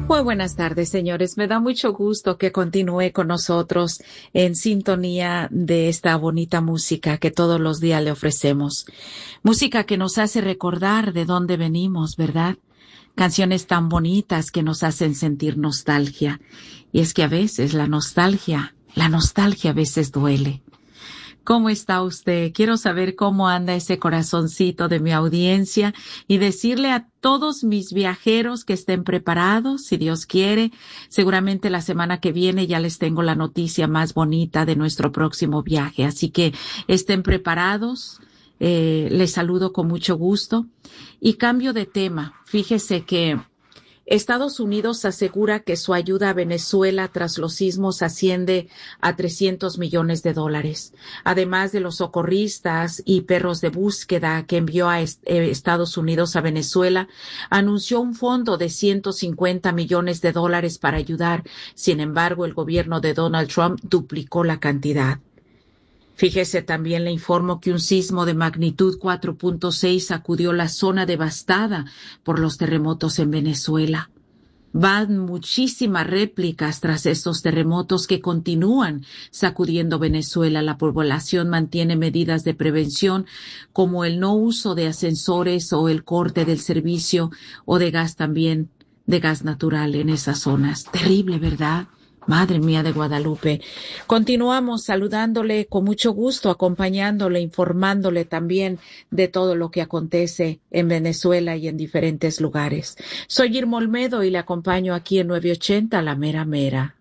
Muy buenas tardes, señores. Me da mucho gusto que continúe con nosotros en sintonía de esta bonita música que todos los días le ofrecemos. Música que nos hace recordar de dónde venimos, ¿verdad? Canciones tan bonitas que nos hacen sentir nostalgia. Y es que a veces la nostalgia a veces duele. ¿Cómo está usted? Quiero saber cómo anda ese corazoncito de mi audiencia y decirle a todos mis viajeros que estén preparados, si Dios quiere. Seguramente la semana que viene ya les tengo la noticia más bonita de nuestro próximo viaje, así que estén preparados. Les saludo con mucho gusto. Y cambio de tema. Fíjese que Estados Unidos asegura que su ayuda a Venezuela tras los sismos asciende a $300 millones, además de los socorristas y perros de búsqueda que envió a Estados Unidos a Venezuela. Anunció un fondo de $150 millones para ayudar. Sin embargo, el gobierno de Donald Trump duplicó la cantidad. Fíjese, también le informo que un sismo de magnitud 4.6 sacudió la zona devastada por los terremotos en Venezuela. Van muchísimas réplicas tras estos terremotos que continúan sacudiendo Venezuela. La población mantiene medidas de prevención como el no uso de ascensores o el corte del servicio o de gas también, de gas natural en esas zonas. Terrible, ¿verdad? Madre mía de Guadalupe. Continuamos saludándole con mucho gusto, acompañándole, informándole también de todo lo que acontece en Venezuela y en diferentes lugares. Soy Irma Olmedo y le acompaño aquí en 980 La Mera Mera.